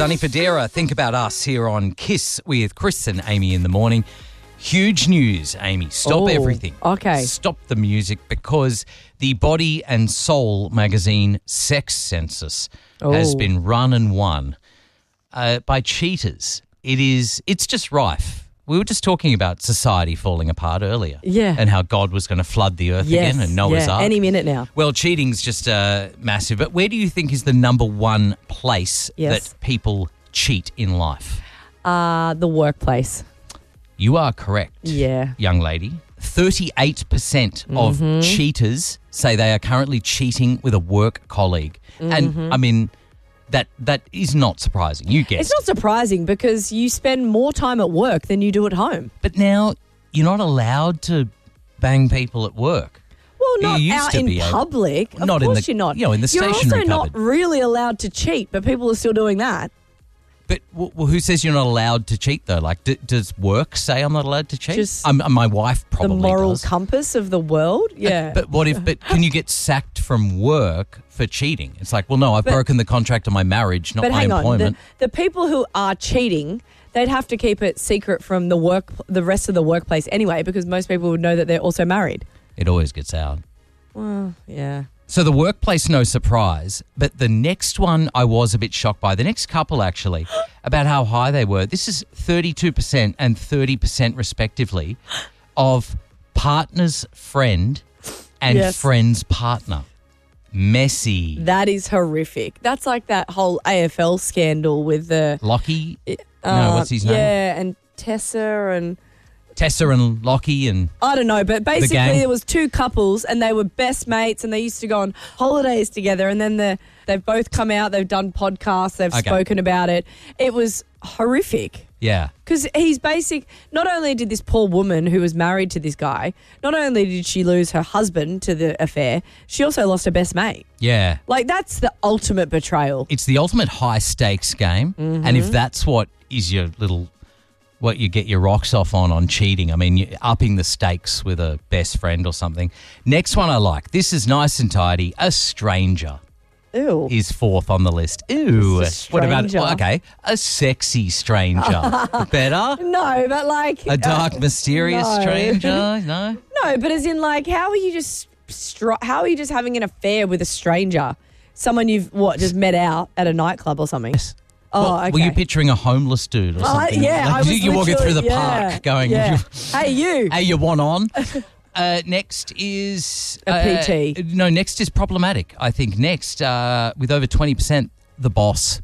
Sonny Fodera, Think About Us here on KISS with Chris and Amy in the morning. Huge news, Amy. Stop everything. Okay. Stop the music because the Body and Soul magazine sex census has been run and won by cheaters. It's just rife. We were just talking about society falling apart earlier. Yeah. And how God was going to flood the earth again and Noah's Ark. Any minute now. Well, cheating's just massive. But where do you think is the number one place that people cheat in life? The workplace. You are correct, young lady. 38% of cheaters say they are currently cheating with a work colleague. And, I mean, that is not surprising. You guessed. It's not surprising because you spend more time at work than you do at home. But now you're not allowed to bang people at work. Well, not You used out to in be able- public. Of Not in course the- you're not. you know, in the You're stationery also cupboard. not really allowed to cheat, but people are still doing that. But well, who says you're not allowed to cheat, though? Like, does work say I'm not allowed to cheat? Just my wife probably The moral does. compass of the world? Yeah. But what if? But can you get sacked from work for cheating? It's like, well, no, I've broken the contract of my marriage, not But my hang employment. on, the people who are cheating, they'd have to keep it secret from the rest of the workplace anyway, because most people would know that they're also married. It always gets out. Well, yeah. So the workplace, no surprise. But the next one I was a bit shocked by. The next couple, actually, about how high they were. This is 32% and 30% respectively of partner's friend and friend's partner. Messy. That is horrific. That's like that whole AFL scandal with the... Lockie? No, what's his name? Yeah, and Tessa and Lockie and... I don't know, but basically gang. there was two couples and they were best mates and they used to go on holidays together, and then they've both come out, they've done podcasts, they've spoken about it. It was horrific. Yeah. Because not only did this poor woman who was married to this guy, not only did she lose her husband to the affair, she also lost her best mate. Yeah. Like, that's the ultimate betrayal. It's the ultimate high-stakes game. And if that's what is what you get your rocks off on cheating, I mean, you're upping the stakes with a best friend or something. Next one I like. This is nice and tidy. A stranger. Ew. Is fourth on the list. Ew. What about, stranger. a sexy stranger? Better? No, but like... A dark, mysterious no. stranger? No? No, but as in, like, how are you just having an affair with a stranger? Someone you've, just met out at a nightclub or something? Yes. Oh, well, okay. Were you picturing a homeless dude or something? Yeah, I was you're walking through the literally- park going, Hey, you. hey, you want on? Next is... A PT. No, next is problematic, I think. Next, with over 20%, the boss.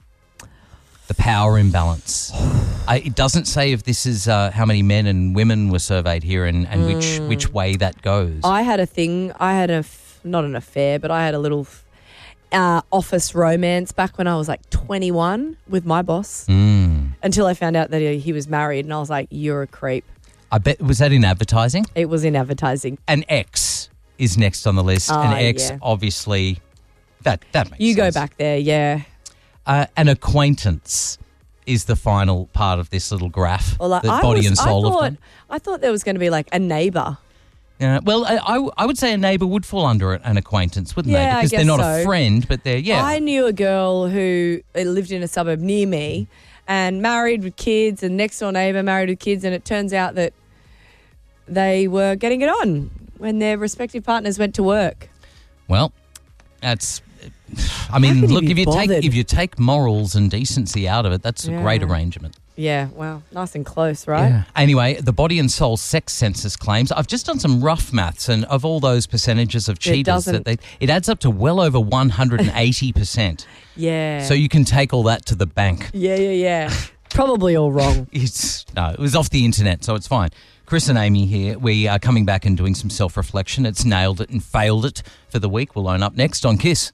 The power imbalance. It doesn't say if this is how many men and women were surveyed here and which way that goes. I had a thing. Not an affair, but I had a little office romance back when I was like 21 with my boss. Until I found out that he was married, and I was like, you're a creep. I bet, was that in advertising? It was in advertising. An ex is next on the list. An ex, yeah. obviously, that makes sense. You go back there, yeah. An acquaintance is the final part of this little graph. Or like, the body and soul of them. I thought there was going to be like a neighbour. Yeah, well, I would say a neighbour would fall under an acquaintance, wouldn't they? Because they're not a friend, but they're, I knew a girl who lived in a suburb near me and married with kids, and next door neighbour married with kids, and it turns out that they were getting it on when their respective partners went to work. Well, that's... I mean, look, if you take morals and decency out of it, that's a great arrangement. Yeah, wow. Nice and close, right? Yeah. Anyway, the Body and Soul sex census claims, I've just done some rough maths, and of all those percentages of cheaters, it adds up to well over 180%. Yeah. So you can take all that to the bank. Yeah. Probably all wrong. It was off the internet, so it's fine. Chris and Amy here. We are coming back and doing some self-reflection. It's nailed it and failed it for the week. We'll own up next on KISS.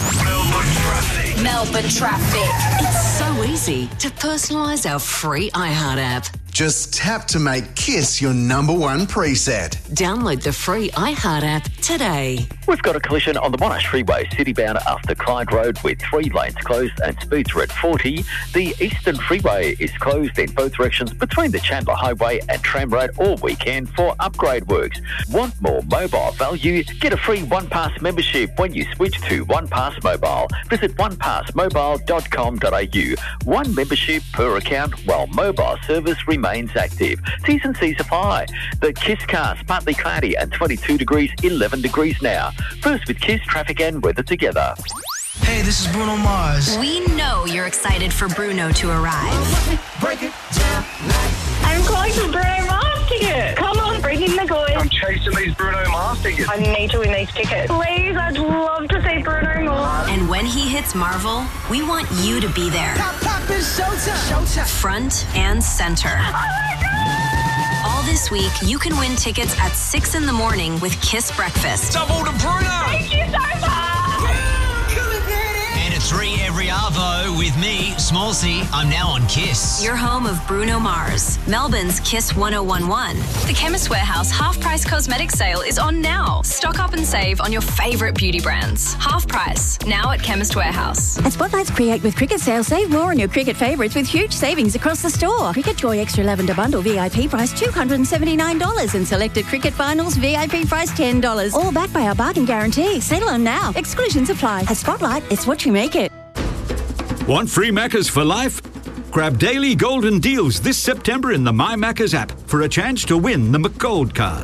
Melbourne Traffic. It's so easy to personalise our free iHeart app. Just tap to make KISS your number one preset. Download the free iHeart app today. We've got a collision on the Monash Freeway, citybound after Clyde Road with 3 lanes closed and speeds are at 40. The Eastern Freeway is closed in both directions between the Chandler Highway and Tram Road all weekend for upgrade works. Want more mobile value? Get a free OnePass membership when you switch to OnePass Mobile. Visit onepassmobile.com.au. One membership per account while mobile service remains active. T's and C's apply. The Kiss Cast, partly cloudy and 22 degrees, 11 degrees now. First with Kiss, traffic and weather together. Hey, this is Bruno Mars. We know you're excited for Bruno to arrive. Break it down. I'm calling for Bruno Mars tickets. Come on, bring in the goods. I'm chasing these Bruno Mars tickets. I need to win these tickets. Please, I'd love to see Bruno Mars. And when he hits Marvel, we want you to be there. Pop, it's showtime. Front and center. All this week, you can win tickets at 6 in the morning with Kiss Breakfast. Double to Bruno. Thank you so much. And a 3 every arvo with me, Small C. I'm now on Kiss. Your home of Bruno Mars, Melbourne's Kiss 1011. The Chemist Warehouse half-price cosmetic sale is on now. Stock up and save on your favourite beauty brands. Half price, now at Chemist Warehouse. At Spotlight's Create with Cricket sale, save more on your cricket favourites with huge savings across the store. Cricket Joy Extra Lavender Bundle VIP price $279 and selected cricket finals VIP price $10. All backed by our bargain guarantee. Settle on now. Exclusions apply. At Spotlight, it's what you make it. Want free Maccas for life? Grab daily golden deals this September in the My Maccas app for a chance to win the McGold card.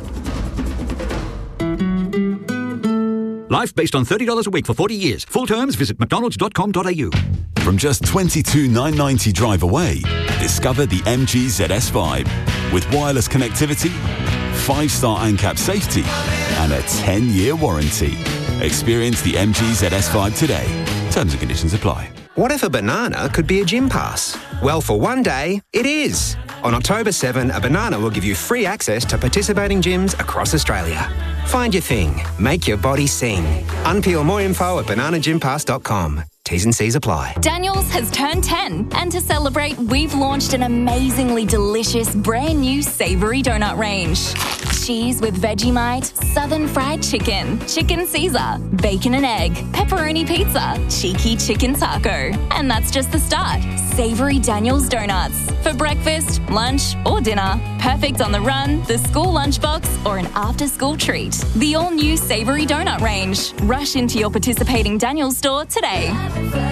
Life based on $30 a week for 40 years. Full terms, visit mcdonalds.com.au. From just $22,990 drive away, discover the MG ZS Vibe. With wireless connectivity, 5-star ANCAP safety, and a 10-year warranty. Experience the MG ZS Vibe today. Terms and conditions apply. What if a banana could be a gym pass? Well, for one day, it is. On October 7, a banana will give you free access to participating gyms across Australia. Find your thing. Make your body sing. Unpeel more info at bananagympass.com. T's and C's apply. Daniel's has turned 10, and to celebrate, we've launched an amazingly delicious brand new savoury donut range. Cheese with Vegemite, Southern Fried Chicken, Chicken Caesar, Bacon and Egg, Pepperoni Pizza, Cheeky Chicken Taco. And that's just the start. Savoury Daniel's Donuts. For breakfast, lunch or dinner. Perfect on the run, the school lunchbox or an after-school treat. The all-new Savoury Donut range. Rush into your participating Daniel's store today.